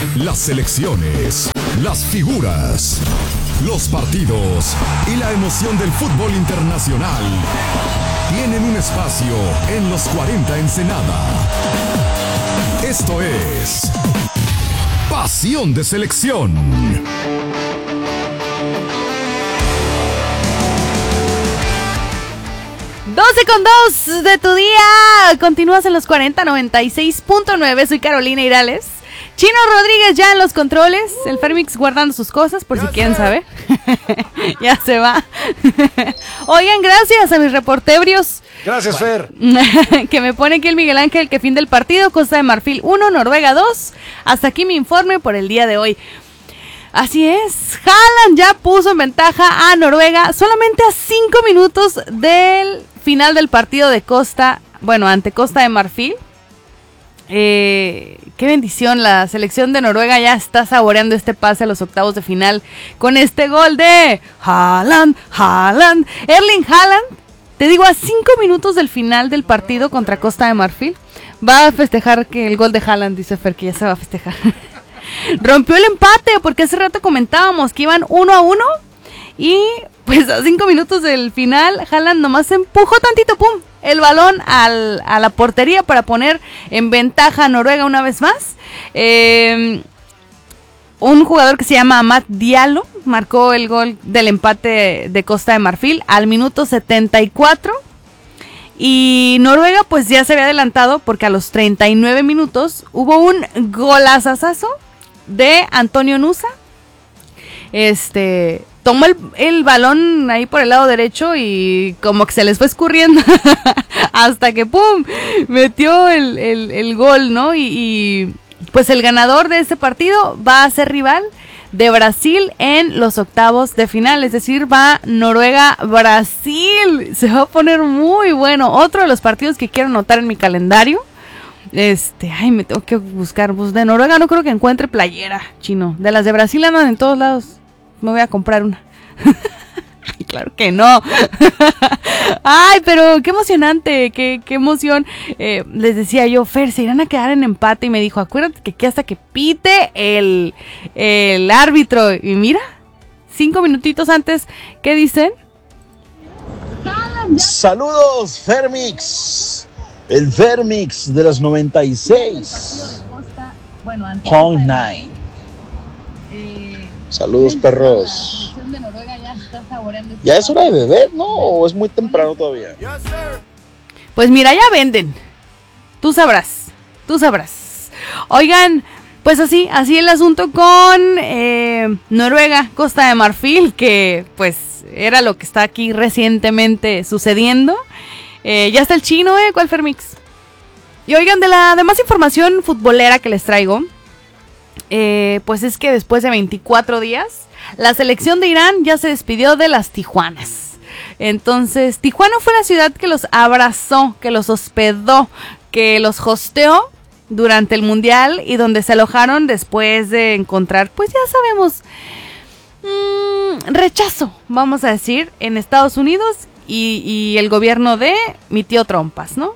Las selecciones, las figuras, los partidos y la emoción del fútbol internacional tienen un espacio en los 40 Ensenada. Esto es Pasión de Selección. 12:02 de tu día. Continúas en los 40-96.9. Soy Carolina Irales. Chino Rodríguez ya en los controles. El Fermix guardando sus cosas por si quieren saber. Ya se va. Oigan, gracias a mis reportebrios. Gracias, Fer. Que me pone aquí el Miguel Ángel que fin del partido. Costa de Marfil 1, Noruega 2. Hasta aquí mi informe por el día de hoy. Así es, Haaland ya puso en ventaja a Noruega solamente a 5 minutos del final del partido de ante Costa de Marfil. Qué bendición, la selección de Noruega ya está saboreando este pase a los octavos de final con este gol de Haaland, Erling Haaland. Te digo, a 5 minutos del final del partido contra Costa de Marfil, va a festejar que el gol de Haaland, dice Fer, que ya se va a festejar. Rompió el empate, porque hace rato comentábamos que iban 1-1 y pues a 5 minutos del final Haaland nomás empujó tantito, pum, el balón a la portería para poner en ventaja a Noruega una vez más. Un jugador que se llama Amad Diallo marcó el gol del empate de Costa de Marfil al minuto 74. Y Noruega pues ya se había adelantado porque a los 39 minutos hubo un golazazazo de Antonio Nusa. Tomó el balón ahí por el lado derecho y como que se les fue escurriendo hasta que ¡pum! Metió el gol, ¿no? Y pues el ganador de este partido va a ser rival de Brasil en los octavos de final, es decir, va Noruega-Brasil. Se va a poner muy bueno. Otro de los partidos que quiero anotar en mi calendario. Me tengo que buscar. Pues de Noruega no creo que encuentre playera, Chino. De las de Brasil andan en todos lados. Me voy a comprar una. Claro que no. Ay, pero qué emocionante, qué emoción. Les decía yo, Fer, se irán a quedar en empate. Y me dijo, acuérdate que aquí hasta que pite el árbitro. Y mira, 5 minutitos antes, ¿qué dicen? Saludos, Fermix. El Fermix de los 96.9. Saludos, perros. Ya es hora de beber, ¿no? ¿O es muy temprano todavía? Pues mira, ya venden. Tú sabrás. Oigan, pues así el asunto con Noruega, Costa de Marfil, que pues era lo que está aquí recientemente sucediendo. Ya está el Chino, ¿cuál Fermix? Y oigan, de la demás información futbolera que les traigo, pues es que después de 24 días, la selección de Irán ya se despidió de las Tijuanas. Entonces, Tijuana fue la ciudad que los abrazó, que los hospedó, que los hosteó durante el Mundial y donde se alojaron después de encontrar, pues ya sabemos, rechazo, vamos a decir, en Estados Unidos y el gobierno de mi tío Trompas, ¿no?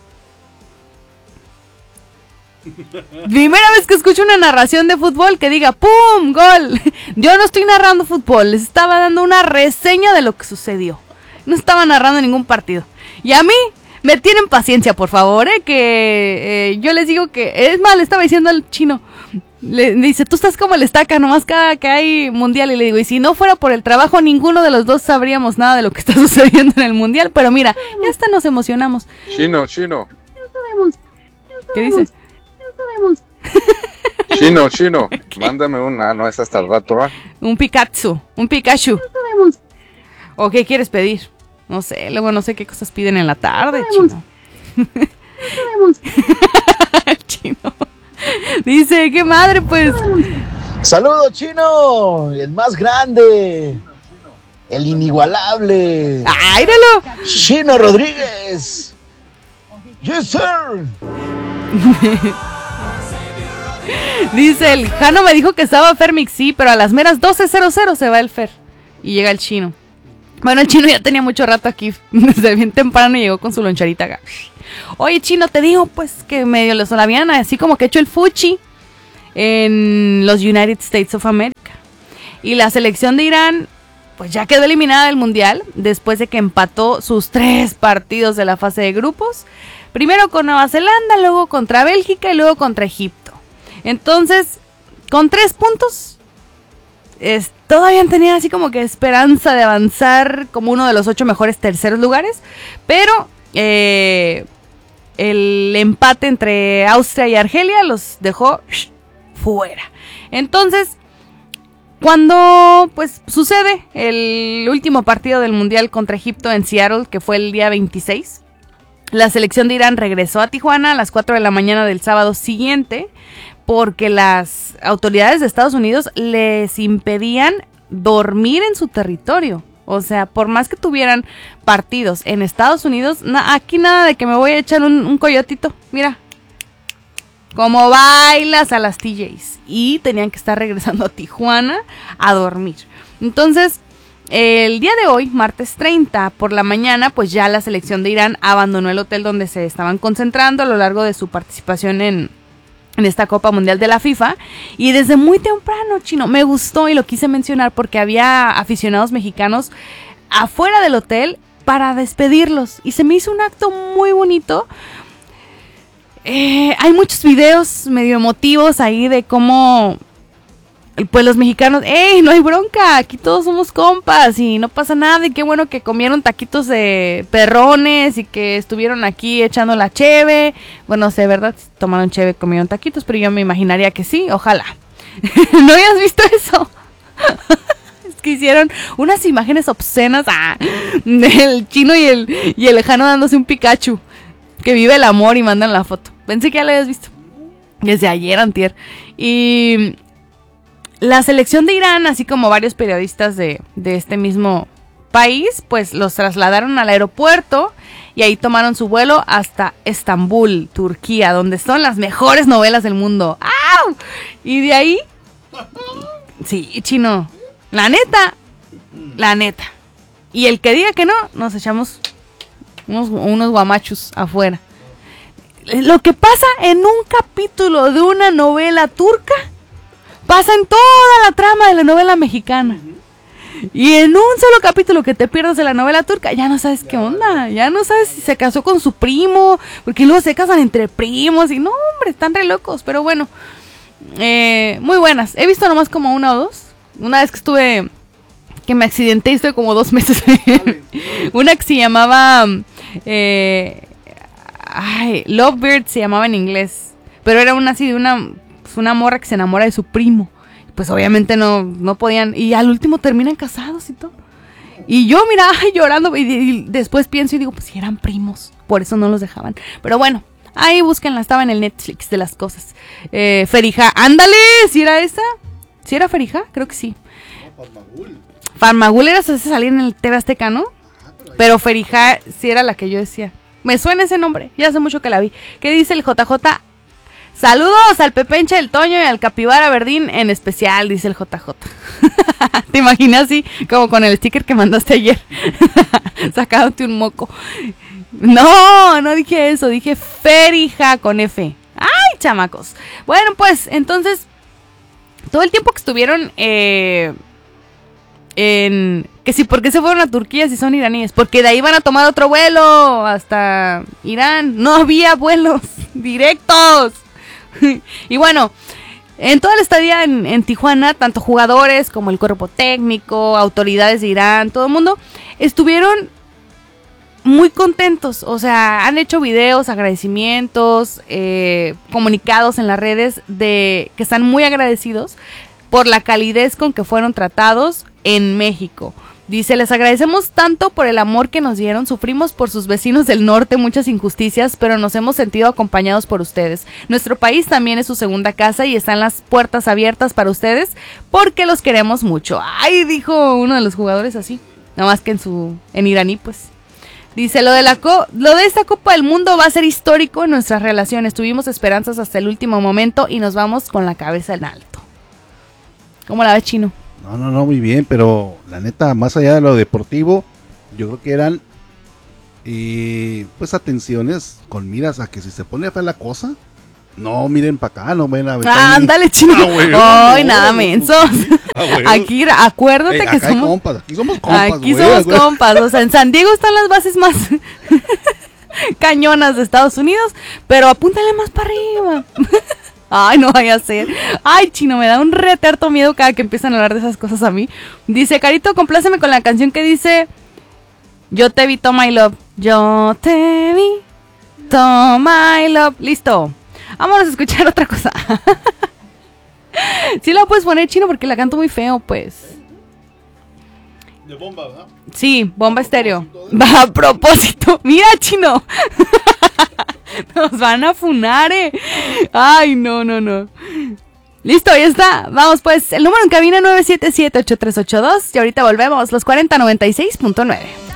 Primera vez que escucho una narración de fútbol que diga ¡pum! ¡Gol! Yo no estoy narrando fútbol, les estaba dando una reseña de lo que sucedió. No estaba narrando ningún partido. Y a mí me tienen paciencia, por favor, que yo les digo que, es más, le estaba diciendo al Chino, le dice, tú estás como el Estaca, nomás cada que hay mundial, y le digo, y si no fuera por el trabajo, ninguno de los dos sabríamos nada de lo que está sucediendo en el mundial, pero mira, ya hasta nos emocionamos. Chino. ¿Qué dices? Chino, mándame una, no es hasta el rato, ¿ah? Un Pikachu. ¿O qué quieres pedir? No sé, luego no sé qué cosas piden en la tarde, Chino. Chino. Dice, qué madre, pues. Saludos, Chino, el más grande, el inigualable. ¡Áyralo! Chino Rodríguez. Yes, sir. Dice el Jano, me dijo que estaba Fermix, sí, pero a las meras 12:00 se va el Fer y llega el Chino. Bueno, el Chino ya tenía mucho rato aquí, desde bien temprano llegó con su loncherita acá. Oye, Chino, te digo pues que medio los habían así como que hecho el fuchi. en los United States of America. Y la selección de Irán pues ya quedó eliminada del Mundial después de que empató sus 3 partidos de la fase de grupos. Primero con Nueva Zelanda, luego contra Bélgica y luego contra Egipto. Entonces, con 3 puntos, todavía tenían así como que esperanza de avanzar como uno de los 8 mejores terceros lugares. Pero el empate entre Austria y Argelia los dejó fuera. Entonces, cuando pues sucede el último partido del Mundial contra Egipto en Seattle, que fue el día 26, la selección de Irán regresó a Tijuana a las 4 de la mañana del sábado siguiente, porque las autoridades de Estados Unidos les impedían dormir en su territorio. O sea, por más que tuvieran partidos en Estados Unidos, aquí nada de que me voy a echar un coyotito. Mira, como bailas a las TJs. Y tenían que estar regresando a Tijuana a dormir. Entonces, el día de hoy, martes 30 por la mañana, pues ya la selección de Irán abandonó el hotel donde se estaban concentrando a lo largo de su participación en esta Copa Mundial de la FIFA. Y desde muy temprano, Chino, me gustó y lo quise mencionar porque había aficionados mexicanos afuera del hotel para despedirlos. Y se me hizo un acto muy bonito. Hay muchos videos medio emotivos ahí de cómo pues los mexicanos, no hay bronca, aquí todos somos compas y no pasa nada, y qué bueno que comieron taquitos de perrones y que estuvieron aquí echando la cheve. Bueno, no sé, ¿verdad? Si tomaron cheve, comieron taquitos, pero yo me imaginaría que sí, ojalá. ¿No habías visto eso? Es que hicieron unas imágenes obscenas del Chino y el Lejano dándose un Pikachu. Que vive el amor y mandan la foto. Pensé que ya la habías visto. Desde ayer, antier. Y la selección de Irán, así como varios periodistas de este mismo país, pues los trasladaron al aeropuerto y ahí tomaron su vuelo hasta Estambul, Turquía, donde son las mejores novelas del mundo. ¡Au! Y de ahí, sí, Chino, la neta. Y el que diga que no, nos echamos unos guamachos afuera. Lo que pasa en un capítulo de una novela turca pasa en toda la trama de la novela mexicana. Y en un solo capítulo que te pierdas de la novela turca, ya no sabes qué onda. Ya no sabes si se casó con su primo, porque luego se casan entre primos. Y no, hombre, están re locos. Pero bueno, muy buenas. He visto nomás como 1 o 2. Una vez que me accidenté y estuve como 2 meses. Una que se llamaba Lovebird, se llamaba en inglés. Pero era una así de una morra que se enamora de su primo. Pues obviamente no podían. Y al último terminan casados y todo. Y yo, mira, llorando. Y después pienso y digo, pues si eran primos, por eso no los dejaban. Pero bueno, ahí búsquenla, estaba en el Netflix de las cosas. Ferija, ándale, ¿si era esa? ¿Si era Ferija? Creo que sí. Farmagul era, se salía en el TV Azteca, ¿no? Pero Ferija sí era la que yo decía. Me suena ese nombre, ya hace mucho que la vi. ¿Qué dice el JJ? Saludos al Pepenche del Toño y al Capibara Verdín en especial, dice el JJ. Te imaginas así, como con el sticker que mandaste ayer, sacándote un moco. No dije eso, dije Ferija con F. ¡Ay, chamacos! Bueno, pues, entonces, todo el tiempo que estuvieron que sí, ¿por qué se fueron a Turquía si son iraníes? Porque de ahí van a tomar otro vuelo hasta Irán. No había vuelos directos. Y bueno, en toda la estadía en Tijuana, tanto jugadores como el cuerpo técnico, autoridades de Irán, todo el mundo estuvieron muy contentos. O sea, han hecho videos, agradecimientos, comunicados en las redes de que están muy agradecidos por la calidez con que fueron tratados en México. Dice, les agradecemos tanto por el amor que nos dieron, sufrimos por sus vecinos del norte muchas injusticias, pero nos hemos sentido acompañados por ustedes. Nuestro país también es su segunda casa y están las puertas abiertas para ustedes porque los queremos mucho. Ay, dijo uno de los jugadores así, nada más que en iraní, pues. Dice, lo de esta Copa del Mundo va a ser histórico en nuestras relaciones. Tuvimos esperanzas hasta el último momento y nos vamos con la cabeza en alto. ¿Cómo la ves, Chino? No, muy bien, pero la neta, más allá de lo deportivo, yo creo que eran pues atenciones con miras a que si se pone fea la cosa, No, miren para acá, no ven a ver. Ándale, chino. Ay, nada mensos. Aquí, acuérdate que acá somos. Compas, aquí somos compas. Aquí somos compas. O sea, en San Diego están las bases más cañonas de Estados Unidos, pero apúntale más para arriba. Ay, no vaya a ser. Ay, chino, me da un reterto miedo cada que empiezan a hablar de esas cosas a mí. Dice, Carito, compláceme con la canción que dice: yo te vi, my love. Yo te vi, my love. Listo. Vámonos a escuchar otra cosa. Sí la puedes poner, chino, porque la canto muy feo, pues. De Bomba, ¿verdad? Sí, Bomba Estéreo. Va a propósito. Mira, chino. Nos van a funar, Ay, no. Listo, ya está. Vamos, pues. El número en cabina 977-8382. Y ahorita volvemos. Los 4096.9.